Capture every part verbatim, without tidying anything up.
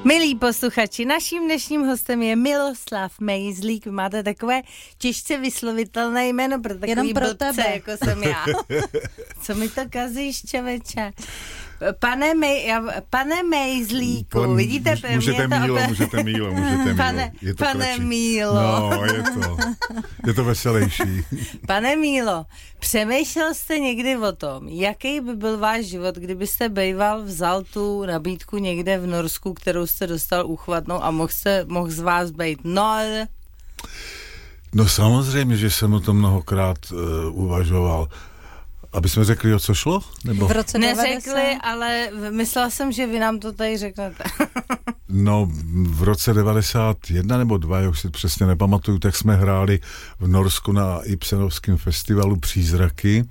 Milí posluchači, naším dnešním hostem je Miloslav Mejzlík. Vy máte takové těžce vyslovitelné jméno pro takový pro blbce, tebe. jako jsem já. Co mi to kazíš, čověče? Pane, Mej, já, pane Mejzlíku, Pan, vidíte? Můžete mě to mílo, opět... můžete mílo, můžete mílo. Pane, je to pane kratší. Mílo. No, je to, je to veselější. Pane Mílo, přemýšlel jste někdy o tom, jaký by byl váš život, kdybyste bejval vzal tu nabídku někde v Norsku, kterou jste dostal uchvatnou a mohl, se, mohl z vás bejt Nor? No samozřejmě, že jsem o tom mnohokrát uh, uvažoval. Aby jsme řekli, o co šlo? Nebo? V roce Neřekli, ale myslela jsem, že vy nám to tady řeknete. No, v roce devadesát jedna nebo dva, já už si přesně nepamatuju, tak jsme hráli v Norsku na Ibsenovském festivalu Přízraky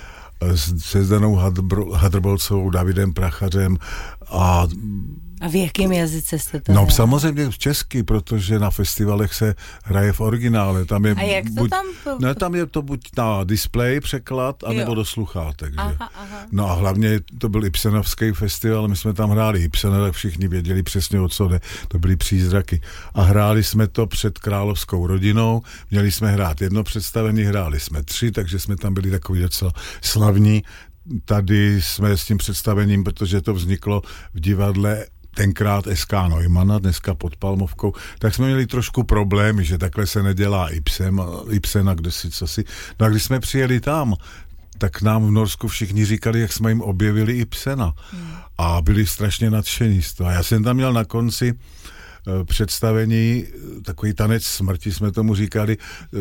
se Zdenou Hadrbolcovou, Davidem Prachařem a... A v jakém jazyce jste to No hrál? samozřejmě v česky, protože na festivalech se hraje v originále. Tam je A jak to buď, tam... Ne, tam je to buď na display překlad, anebo do sluchátek. Že? Aha, aha. No a hlavně to byl Ibsenovský festival, my jsme tam hráli Ibsena, tak všichni věděli přesně, o co jde. To byly Přízraky. A hráli jsme to před královskou rodinou, měli jsme hrát jedno představení, hráli jsme tři, takže jsme tam byli takový docela slavní. Tady jsme s tím představením, protože to vzniklo v divadle tenkrát S K Neumana, dneska pod Palmovkou, tak jsme měli trošku problémy, že takhle se nedělá Ibsen, Ibsena, kde si, co si. No a když jsme přijeli tam, tak nám v Norsku všichni říkali, jak jsme jim objevili Ibsena. Hmm. A byli strašně nadšení z toho. Já jsem tam měl na konci představení, takový tanec smrti jsme tomu říkali,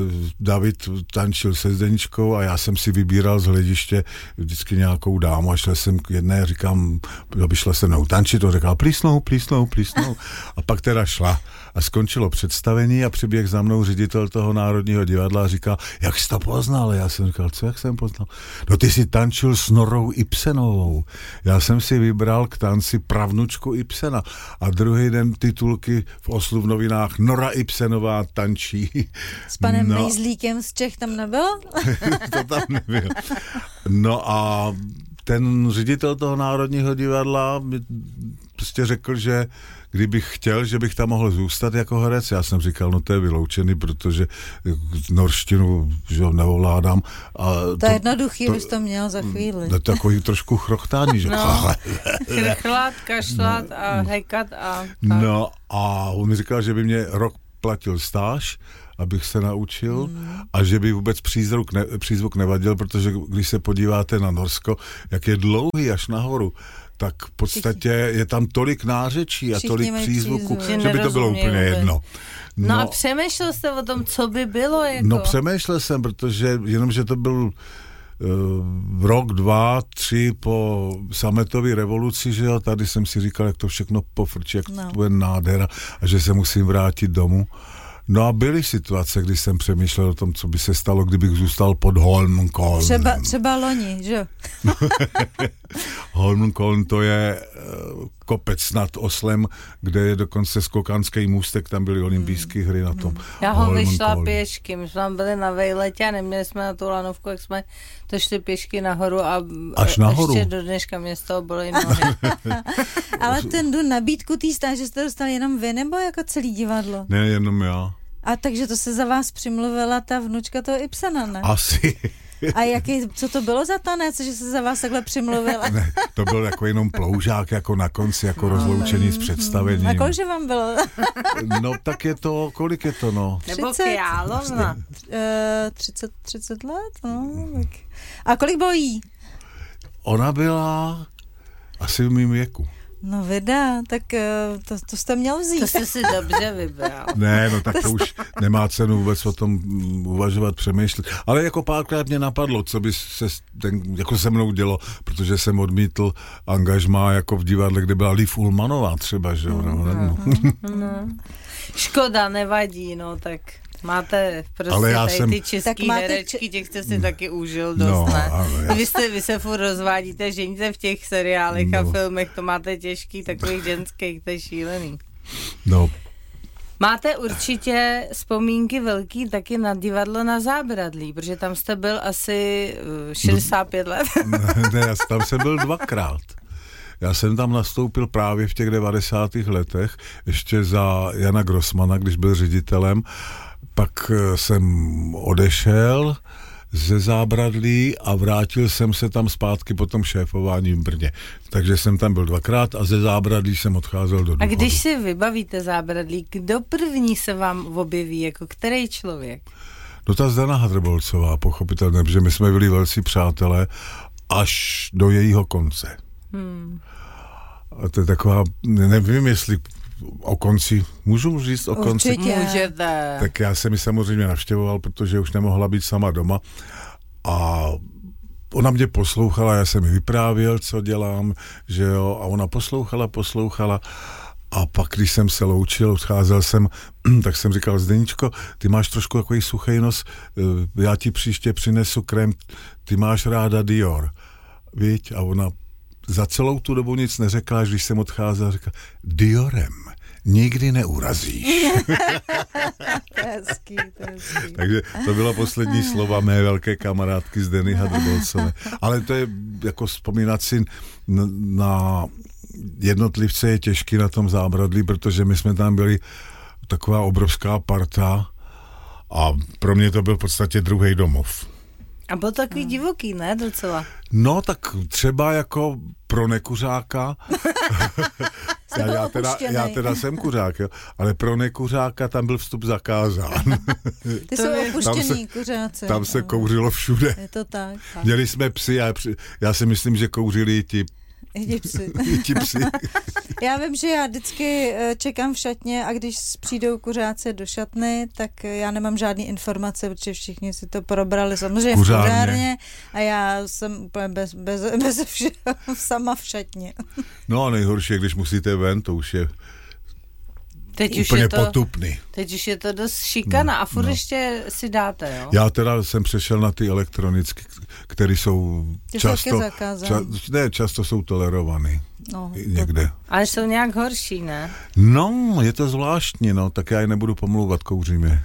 David tančil se Zdeničkou a já jsem si vybíral z hlediště vždycky nějakou dámu a šel jsem k jedné, říkám, aby šla se mnou tančit, to řekla, plísnou, plísnou, plísnou a pak teda šla a skončilo představení a přiběh za mnou ředitel toho Národního divadla a říká, jak jsi to poznal? A já jsem říkal, co, jak jsem poznal? No ty jsi tančil s Norou Ibsenovou. Já jsem si vybral k tanci pravnučku Ibsena a druhý den titulky v Oslu v novinách Nora Ibsenová tančí. S panem no, Mejzlíkem z Čech tam nebylo? To tam nebyl. No a ten ředitel toho Národního divadla mi prostě řekl, že kdybych chtěl, že bych tam mohl zůstat jako herec. Já jsem říkal, no to je vyloučený, protože norštinu že neovládám. A to, to je jednoduchý, to, bys to měl za chvíli. To takový trošku chrochtání, že? No, chrchlat, kašlat no, a hejkat a... Tak. No a on mi říkal, že by mě rok platil stáž, abych se naučil hmm. a že by vůbec přízvuk, ne, přízvuk nevadil, protože když se podíváte na Norsko, jak je dlouhý až nahoru, tak v podstatě je tam tolik nářečí a tolik přízvuků, že by to bylo úplně jedno. No, no a přemýšlel jste o tom, co by bylo? Jako? No přemýšlel jsem, protože jenom, že to byl uh, rok, dva, tři po sametové revoluci, že jo, tady jsem si říkal, jak to všechno pofrčí, jak no. to bude nádhera a že se musím vrátit domů. No a byly situace, kdy jsem přemýšlel o tom, co by se stalo, kdybych zůstal pod Holmenkollen. Třeba, třeba loni, že jo? Holmenkollen to je uh, kopec nad Oslem, kde je dokonce skokanský můstek, tam byly olympijské hry na tom. Já ho vyšla pěšky, my jsme tam byli na vejletě a neměli jsme na tu lanovku, jak jsme to šli pěšky nahoru a až nahoru. Ještě do dneška mě z toho byly nohy. Ale ten tu nabídku tý stáže jste dostali jenom vy, nebo jako celý divadlo? Ne, jenom já. A takže to se za vás přimluvila ta vnučka toho Ibsena, ne? Asi. A jaký, co to bylo za tanec, že se za vás takhle přimluvila? Ne, to byl jako jenom ploužák, jako na konci, jako rozloučený s představením. A kolikže vám bylo? No tak je to, kolik je to, no? Nebo královna. třicet, třicet let, no. Tak. A kolik bylo jí? Ona byla asi v mým věku. No vida, tak to, to jste měl vzít. To jste si dobře vybral. Ne, no tak to už nemá cenu vůbec o tom uvažovat, přemýšlet. Ale jako párkrát mě napadlo, co by se ten, jako se mnou dělo, protože jsem odmítl angažmá jako v divadle, kde byla Liv Ullmanová třeba, že jo? No, no. no. Škoda, nevadí, no tak... Máte prostě ale já tady jsem... ty český herečky, č... těch jste si taky užil dost, no, ne? Ale vy, jste, vy se furt rozvádíte, ženíte v těch seriálech no. a filmech, to máte těžký, takových ženských, to je šílený. No. Máte určitě vzpomínky velký taky na divadlo na Zábradlí, protože tam jste byl asi šedesát pět let. Ne, tam jsem byl dvakrát. Já jsem tam nastoupil právě v těch devadesátých letech, ještě za Jana Grossmana, když byl ředitelem. Pak jsem odešel ze Zábradlí a vrátil jsem se tam zpátky po tom šéfování v Brně. Takže jsem tam byl dvakrát a ze Zábradlí jsem odcházel do důchodu. A když si vybavíte Zábradlí, kdo první se vám objeví, jako který člověk? No ta Zdena Hadrbolcová, pochopitelně, protože my jsme byli velcí přátelé až do jejího konce. Hmm. A to je taková, nevím, jestli o konci, můžu říct o konci? Určitě. Můžete. Tak já jsem ji samozřejmě navštěvoval, protože už nemohla být sama doma a ona mě poslouchala, já jsem jí vyprávěl, co dělám, že jo, a ona poslouchala, poslouchala a pak, když jsem se loučil, odcházel jsem, tak jsem říkal, Zdeničko, ty máš trošku takový suchej nos, já ti příště přinesu krém, ty máš ráda Dior, viď? A ona za celou tu dobu nic neřekla, až když jsem odcházel, řekla, Diorem nikdy neurazíš. To je hezký, to je hezký. Takže to byla poslední slova mé velké kamarádky Zdeny Hadrbolcové. Ale to je jako vzpomínat si na jednotlivce je těžký na tom Zábradlí, protože my jsme tam byli taková obrovská parta a pro mě to byl v podstatě druhý domov. A byl takový hmm. divoký, ne, docela? No, tak třeba jako pro nekuřáka, já, já, teda, já teda jsem kuřák, jo, ale pro nekuřáka tam byl vstup zakázán. Ty jsou opuštěný kuřáci. Tam se kouřilo všude. Je to tak. Měli jsme psy a já si myslím, že kouřili i ti I psy. I ti psy. Já vím, že já vždycky čekám v šatně a když přijdou kuřáci do šatny, tak já nemám žádný informace, protože všichni si to probrali samozřejmě v kuřárně a já jsem úplně bez, bez, bez všeho sama v šatně. No a nejhorší je, když musíte ven, to už je teď úplně už je to, potupný. Teď už je to dost šikana no, a furt no. ještě si dáte, jo? Já teda jsem přešel na ty elektronické, které jsou ty často, ča, ne, často jsou tolerovaný. No, někde. To, ale jsou nějak horší, ne? No, je to zvláštní, no, tak já je nebudu pomlouvat, kouřím je.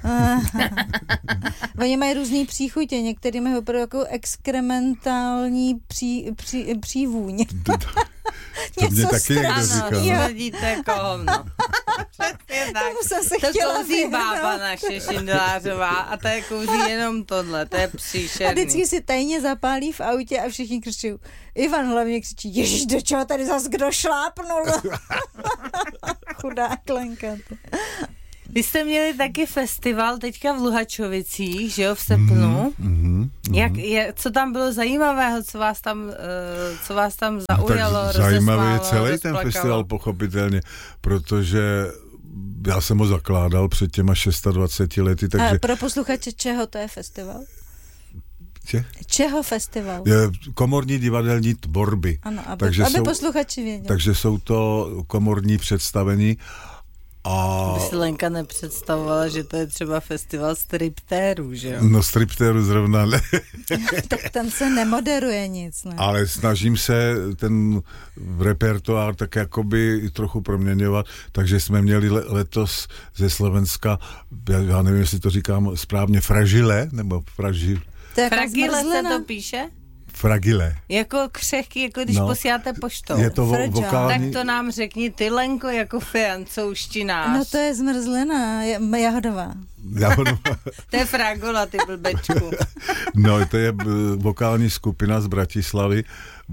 Oni mají různý příchutě, některý mají opravdu jako exkrementální pří, pří, přívůň. To mě taky někdo říkal. Smrdíte jako hovno. To kouří bába naše Šindelářová a ta je kouří jenom tohle, to je příšerný. A vždycky si tajně zapálí v autě a všichni křičí. Ivan hlavně křičí, ježiš, do čeho tady zas kdo šlápnul? Chudák Lenka. Vy jste měli taky festival teďka v Luhačovicích, že jo, v srpnu. Mm, mm, mm. Jak, je, co tam bylo zajímavého, co vás tam, uh, co vás tam zaujalo, no, tak zajímavý je celý ten festival, pochopitelně, protože já jsem ho zakládal před těma dvaceti šesti lety, takže... A pro posluchače, čeho to je festival? Če? Čeho festival? Je komorní divadelní tvorby. Ano, aby, takže aby jsou, posluchači věděli. Takže jsou to komorní představení. A... By si Lenka nepředstavovala, že to je třeba festival striptérů, že jo? No striptérů zrovna ne. Tak tam se nemoderuje nic, ne? Ale snažím se ten repertoár tak jakoby trochu proměňovat, takže jsme měli letos ze Slovenska, já nevím, jestli to říkám správně, fragile, nebo fražil. Fragile se to píše? Fragile. Jako křehký, jako když no, posíláte poštou. Je to vo- vokální... Tak to nám řekni ty, Lenko, jako francouzštinář. No to je zmrzlina, jahodová. Jahodová. To je fragola, ty blbečku. No, to je vokální skupina z Bratislavy.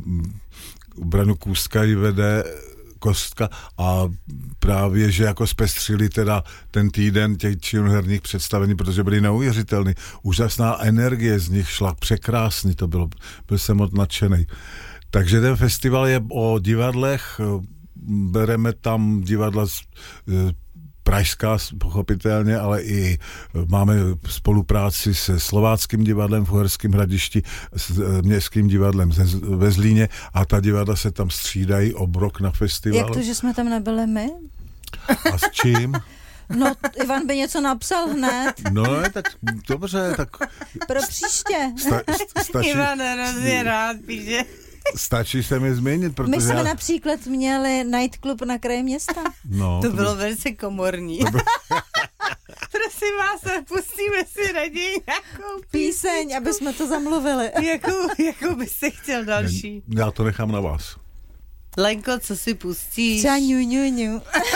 Branu Kůstka ji vede Kostka a právě, že jako zpestřili teda ten týden těch činoherních představení, protože byli neuvěřitelný. Úžasná energie z nich šla, překrásný to bylo, byl jsem moc nadšenej. Takže ten festival je o divadlech, bereme tam divadla z pražská, pochopitelně, ale i máme spolupráci se Slováckým divadlem v Uherském Hradišti, s Městským divadlem ve Zlíně a ta divadla se tam střídají obrok na festival. Jak to, že jsme tam nebyli my? A s čím? No, Ivan by něco napsal hned. No, tak dobře, tak... Pro příště. Sta, stačí, Ivan hrozně rád píše. Stačí se mi změnit, protože... My jsme já... například měli nightclub na kraji města. No, to, to bylo by... velice komorní. To by... Prosím vás, pustíme si raději nějakou píseň, píseň aby jsme to zamluvili. Jakou, jakou byste chtěl další? Já to nechám na vás. Lenko, co si pustíš? Třeba ňu, ňu, ňu.